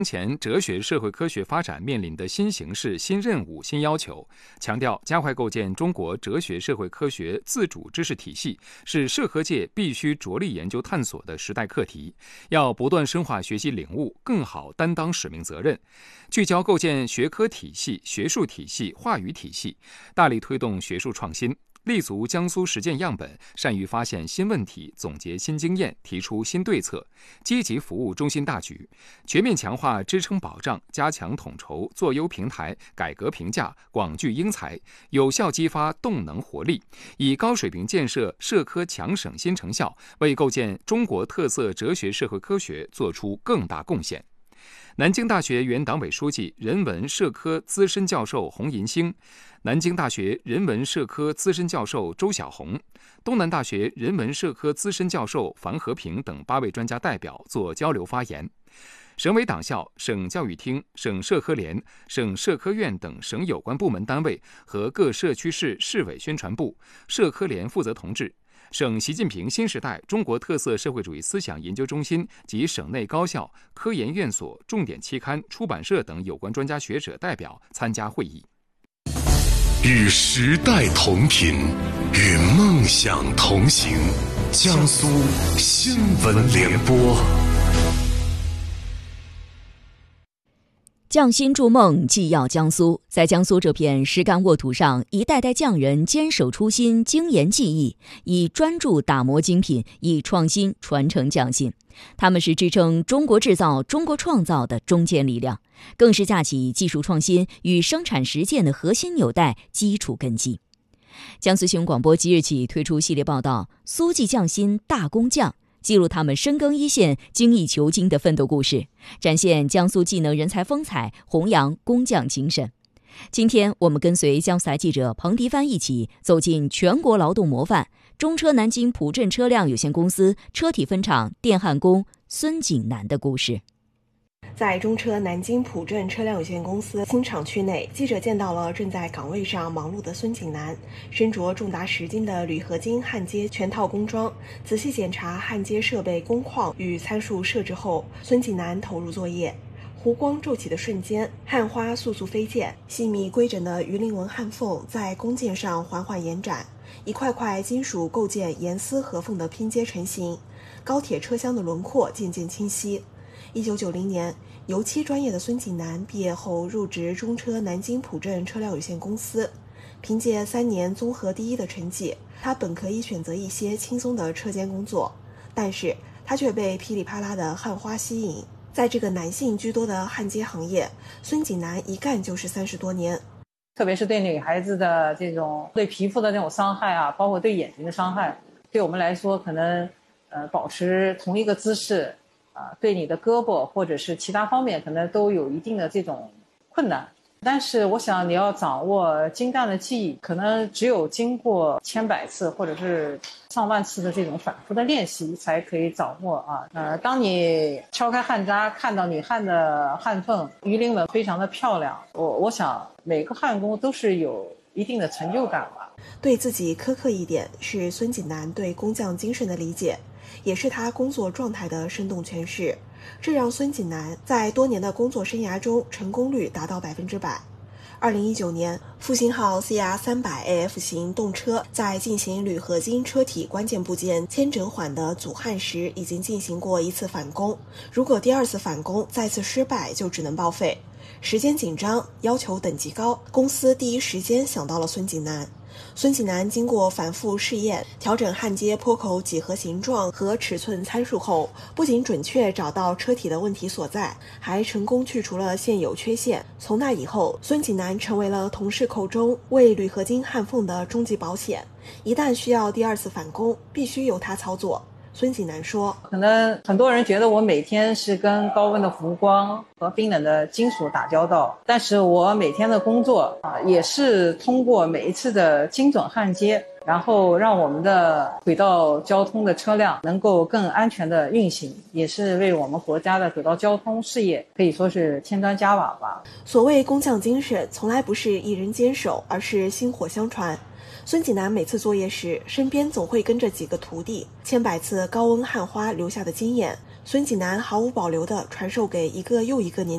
前哲学社会科学发展面临的新形势、新任务、新要求，强调加快构建中国哲学社会科学自主知识体系是社科界必须着力研究探索的时代课题，要不断深化学习领悟，更好担当使命责任，聚焦构建学科体系、学术体系、话语体系，大力推动学术创新。立足江苏实践样本，善于发现新问题，总结新经验，提出新对策，积极服务中心大局，全面强化支撑保障，加强统筹，做优平台，改革评价，广聚英才，有效激发动能活力，以高水平建设社科强省新成效，为构建中国特色哲学社会科学作出更大贡献。南京大学原党委书记、人文社科资深教授洪银星，南京大学人文社科资深教授周晓红，东南大学人文社科资深教授樊和平等8位专家代表作交流发言。省委党校、省教育厅、省社科联、省社科院等省有关部门单位和各社区市市委宣传部、社科联负责同志，省习近平新时代中国特色社会主义思想研究中心及省内高校、科研院所、重点期刊、出版社等有关专家学者代表参加会议。 与时代同频，与梦想同行。江苏新闻联播。 匠心筑梦，纪要江苏。在江苏这片实干沃土上，一代代匠人坚守初心，精研技艺，以专注打磨精品，以创新传承匠心。他们是支撑中国制造、中国创造的中坚力量，更是架起技术创新与生产实践的核心纽带、基础根基。江苏新闻广播即日起推出系列报道《苏记匠心大工匠》，记录他们深耕一线、精益求精的奋斗故事，展现江苏技能人才风采，弘扬工匠精神。今天我们跟随江苏台记者彭迪帆一起走进全国劳动模范中车南京普振车辆有限公司车体分厂电焊工孙景南的故事。 在中车南京普振车辆有限公司新厂区内，记者见到了正在岗位上忙碌的孙景南，身着重达10斤的铝合金焊接全套工装，仔细检查焊接设备工况与参数设置后，孙景南投入作业。弧光骤起的瞬间，焊花速速飞溅，细密规整的鱼鳞纹焊缝在工件上缓缓延展，一块块金属构件严丝合缝的拼接成型，高铁车厢的轮廓渐渐清晰。1990年，油漆专业的孙景南毕业后入职中车南京普振车辆有限公司，凭借3年综合第1的成绩，他本可以选择一些轻松的车间工作，但是他却被噼里啪啦的焊花吸引。在这个男性居多的焊接行业，孙景南一干就是30多年。 特别是对女孩子的这种对皮肤的这种伤害啊，包括对眼睛的伤害，对我们来说可能保持同一个姿势对你的胳膊或者是其他方面可能都有一定的这种困难。但是我想你要掌握精湛的技艺，可能只有经过千百次或者是上万次的这种反复的练习才可以掌握当你敲开焊渣，看到你焊的焊缝鱼鳞纹非常的漂亮，我想每个焊工都是有一定的成就感吧。 对自己苛刻一点是孙景南对工匠精神的理解，也是他工作状态的生动诠释，这让孙景南在多年的工作生涯中成功率达到100%。2019年，复兴号 CR300AF 型动车在进行铝合金车体关键部件铅整缓的阻焊时，已经进行过1次返工，如果第2次返工再次失败，就只能报废。时间紧张，要求等级高，公司第一时间想到了孙景南。孙景南经过反复试验，调整焊接坡口几何形状和尺寸参数后，不仅准确找到车体的问题所在，还成功去除了现有缺陷。从那以后，孙景南成为了同事口中为铝合金焊缝的终极保险，一旦需要第2次返工，必须由他操作。孙景南说， 可能很多人觉得我每天是跟高温的弧光和冰冷的金属打交道，但是我每天的工作也是通过每一次的精准焊接，然后让我们的轨道交通的车辆能够更安全的运行，也是为我们国家的轨道交通事业可以说是添砖加瓦吧。 所谓工匠精神，从来不是一人坚守，而是薪火相传。孙景南每次作业时，身边总会跟着几个徒弟，千百次高温焊花留下的经验，孙景南毫无保留地传授给一个又一个年